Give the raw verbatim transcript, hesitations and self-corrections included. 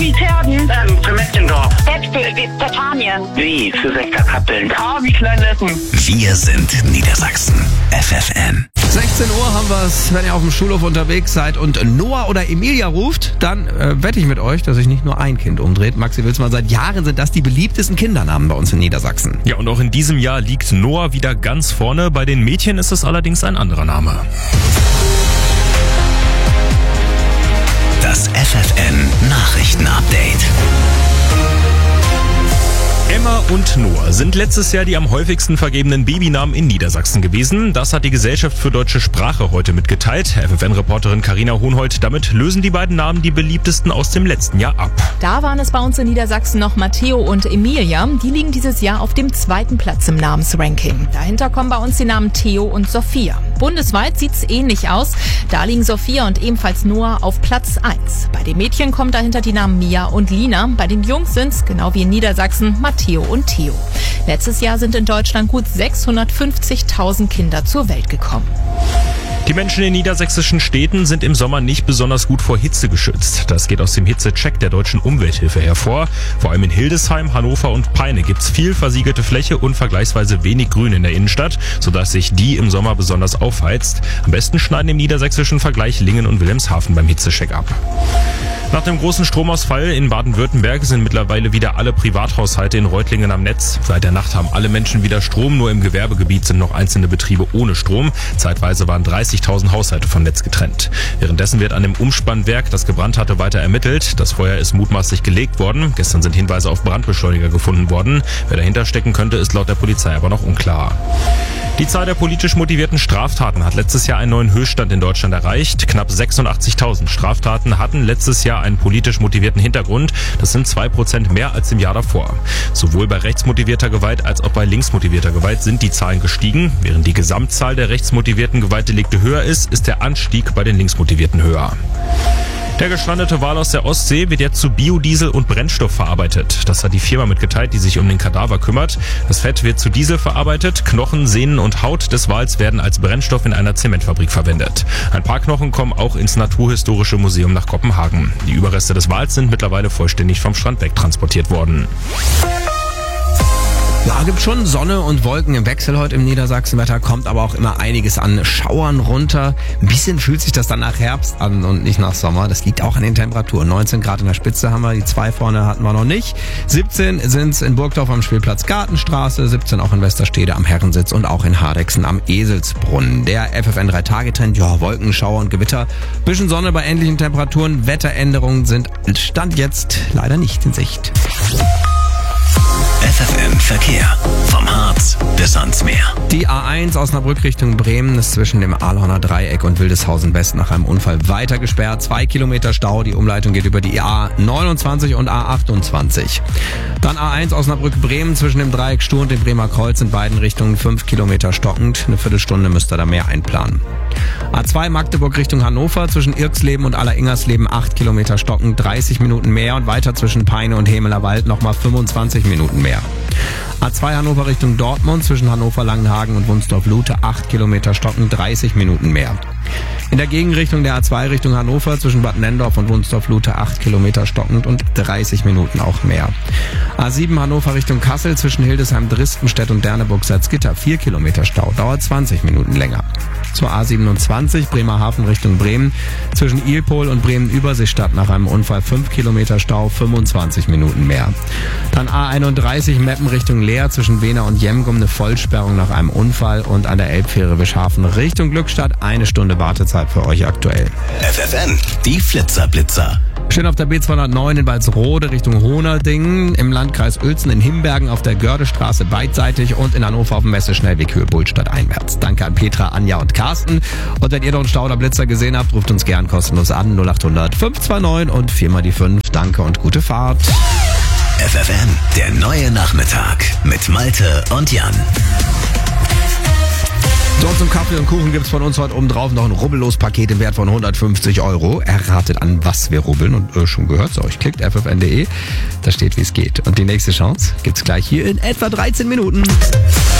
wie Pferden. Ähm, für Mädchendorf. Äpfel wie Kastanien. Wie für Sektorkappeln. K wie Kleinlessen. Wir sind Niedersachsen. F F N. sechzehn Uhr haben wir es, wenn ihr auf dem Schulhof unterwegs seid und Noah oder Emilia ruft, dann äh, wette ich mit euch, dass sich nicht nur ein Kind umdreht. Maxi Wilsmann, seit Jahren sind das die beliebtesten Kindernamen bei uns in Niedersachsen. Ja, und auch in diesem Jahr liegt Noah wieder ganz vorne. Bei den Mädchen ist es allerdings ein anderer Name. Das F F N Nachrichtenupdate. Emma und Noah sind letztes Jahr die am häufigsten vergebenen Babynamen in Niedersachsen gewesen. Das hat die Gesellschaft für deutsche Sprache heute mitgeteilt. F F N-Reporterin Carina Hohnhold, damit lösen die beiden Namen die beliebtesten aus dem letzten Jahr ab. Da waren es bei uns in Niedersachsen noch Matteo und Emilia. Die liegen dieses Jahr auf dem zweiten Platz im Namensranking. Dahinter kommen bei uns die Namen Theo und Sophia. Bundesweit sieht's ähnlich aus. Da liegen Sophia und ebenfalls Noah auf Platz eins. Bei den Mädchen kommen dahinter die Namen Mia und Lina. Bei den Jungs sind's, genau wie in Niedersachsen, Matteo und Theo. Letztes Jahr sind in Deutschland gut sechshundertfünfzigtausend Kinder zur Welt gekommen. Die Menschen in niedersächsischen Städten sind im Sommer nicht besonders gut vor Hitze geschützt. Das geht aus dem Hitzecheck der Deutschen Umwelthilfe hervor. Vor allem in Hildesheim, Hannover und Peine gibt's viel versiegelte Fläche und vergleichsweise wenig Grün in der Innenstadt, sodass sich die im Sommer besonders aufheizt. Am besten schneiden im niedersächsischen Vergleich Lingen und Wilhelmshaven beim Hitzecheck ab. Nach dem großen Stromausfall in Baden-Württemberg sind mittlerweile wieder alle Privathaushalte in Reutlingen am Netz. Seit der Nacht haben alle Menschen wieder Strom, nur im Gewerbegebiet sind noch einzelne Betriebe ohne Strom. Zeitweise waren dreißigtausend Haushalte vom Netz getrennt. Währenddessen wird an dem Umspannwerk, das gebrannt hatte, weiter ermittelt. Das Feuer ist mutmaßlich gelegt worden. Gestern sind Hinweise auf Brandbeschleuniger gefunden worden. Wer dahinter stecken könnte, ist laut der Polizei aber noch unklar. Die Zahl der politisch motivierten Straftaten hat letztes Jahr einen neuen Höchststand in Deutschland erreicht. Knapp sechsundachtzigtausend Straftaten hatten letztes Jahr einen politisch motivierten Hintergrund. Das sind zwei Prozent mehr als im Jahr davor. Sowohl bei rechtsmotivierter Gewalt als auch bei linksmotivierter Gewalt sind die Zahlen gestiegen. Während die Gesamtzahl der rechtsmotivierten Gewaltdelikte höher ist, ist der Anstieg bei den linksmotivierten höher. Der gestrandete Wal aus der Ostsee wird jetzt zu Biodiesel und Brennstoff verarbeitet. Das hat die Firma mitgeteilt, die sich um den Kadaver kümmert. Das Fett wird zu Diesel verarbeitet. Knochen, Sehnen und Haut des Wals werden als Brennstoff in einer Zementfabrik verwendet. Ein paar Knochen kommen auch ins Naturhistorische Museum nach Kopenhagen. Die Überreste des Wals sind mittlerweile vollständig vom Strand wegtransportiert worden. Ja, gibt schon Sonne und Wolken im Wechsel heute im Niedersachsenwetter, kommt aber auch immer einiges an Schauern runter. Ein bisschen fühlt sich das dann nach Herbst an und nicht nach Sommer. Das liegt auch an den Temperaturen. neunzehn Grad in der Spitze haben wir, die zwei vorne hatten wir noch nicht. siebzehn sind's in Burgdorf am Spielplatz Gartenstraße, siebzehn auch in Westerstede am Herrensitz und auch in Hardexen am Eselsbrunnen. Der F F N drei Tage Trend, ja, Wolken, Schauer und Gewitter. Bisschen Sonne bei ähnlichen Temperaturen. Wetteränderungen sind Stand jetzt leider nicht in Sicht. F F N Verkehr. Vom Harz bis ans Meer. Die A eins Osnabrück Richtung Bremen ist zwischen dem Ahlhorner Dreieck und Wildeshausen West nach einem Unfall weiter gesperrt. Zwei Kilometer Stau. Die Umleitung geht über die A neunundzwanzig und A achtundzwanzig. Dann A eins Osnabrück Bremen zwischen dem Dreieck Stur und dem Bremer Kreuz in beiden Richtungen fünf Kilometer stockend. Eine Viertelstunde müsst ihr da mehr einplanen. A zwei Magdeburg Richtung Hannover zwischen Irksleben und Alleringers-Leben acht Kilometer stockend, dreißig Minuten mehr und weiter zwischen Peine und Hemelerwald nochmal fünfundzwanzig Minuten mehr. A zwei Hannover Richtung Dortmund zwischen Hannover-Langenhagen und Wunsdorf-Lute acht Kilometer stockend, dreißig Minuten mehr. In der Gegenrichtung der A zwei Richtung Hannover zwischen Bad Nendorf und Wunsdorf-Lute acht Kilometer stockend und dreißig Minuten auch mehr. A sieben Hannover Richtung Kassel zwischen Hildesheim, Dristenstedt und Derneburg-Salzgitter vier Kilometer Stau, dauert zwanzig Minuten länger. Zur A siebenundzwanzig Bremerhaven Richtung Bremen zwischen Ilpol und Bremen-Überseestadt nach einem Unfall fünf Kilometer Stau, fünfundzwanzig Minuten mehr. Dann A einunddreißig Meppen Richtung Leer zwischen Wehner und Jemgum eine Vollsperrung nach einem Unfall und an der Elbfähre Wischhafen Richtung Glückstadt eine Stunde Wartezeit für euch aktuell. F F N, die Flitzer-Blitzer. Schön auf der B zweihundertneun in Walsrode Richtung Honerdingen, im Landkreis Uelzen in Himbergen auf der Gördestraße beidseitig und in Hannover auf dem Messeschnellweg Höhe Bullstadt einwärts. Danke an Petra, Anja und Carsten. Und wenn ihr noch einen Stau oder Blitzer gesehen habt, ruft uns gern kostenlos an null achthundert fünf zwei neun und viermal die fünf. Danke und gute Fahrt. F F N, der neue Nachmittag mit Malte und Jan. So, zum Kaffee und Kuchen gibt's von uns heute oben drauf noch ein Rubbellos-Paket im Wert von hundertfünfzig Euro. Erratet an, was wir rubbeln und äh, schon gehört es euch. Klickt f f n punkt d e, da steht, wie es geht. Und die nächste Chance gibt's gleich hier in etwa dreizehn Minuten.